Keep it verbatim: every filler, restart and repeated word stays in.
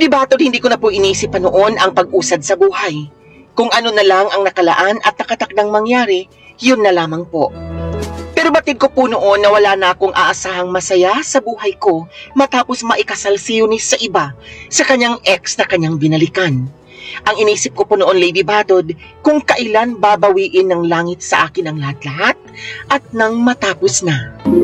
Lady Batod, hindi ko na po inisip pa noon ang pag-usad sa buhay. Kung ano na lang ang nakalaan at nakatakdang mangyari, yun na lamang po. Pero batid ko po noon na wala na akong aasahang masaya sa buhay ko matapos maikasal si Eunice sa iba, sa kanyang ex na kanyang binalikan. Ang inisip ko po noon, Lady Batod, kung kailan babawiin ng langit sa akin ang lahat-lahat at nang matapos na.